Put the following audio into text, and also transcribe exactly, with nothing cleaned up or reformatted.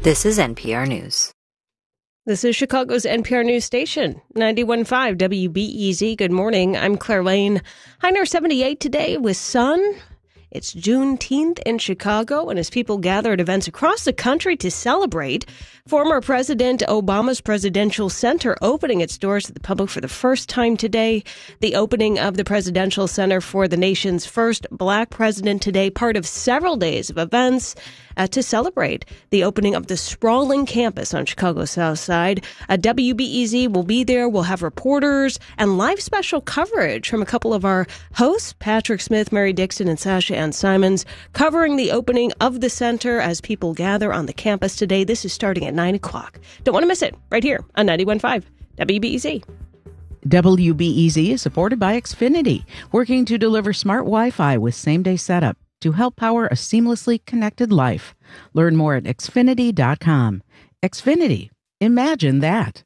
This is N P R News. This is Chicago's N P R News Station, ninety-one point five W B E Z. Good morning. I'm Claire Lane. High near seventy-eight today with sun. It's Juneteenth in Chicago, and as people gather at events across the country to celebrate, former President Obama's Presidential Center opening its doors to the public for the first time today. The opening of the Presidential Center for the nation's first black president today, part of several days of events uh, to celebrate the opening of the sprawling campus on Chicago's South Side. Uh, W B E Z will be there. We'll have reporters and live special coverage from a couple of our hosts, Patrick Smith, Mary Dixon, and Sasha Ann Simons, covering the opening of the center as people gather on the campus today. This is starting at nine o'clock. Don't want to miss it right here on ninety-one point five W B E Z. W B E Z is supported by Xfinity, working to deliver smart Wi-Fi with same-day setup to help power a seamlessly connected life. Learn more at Xfinity dot com. Xfinity. Imagine that.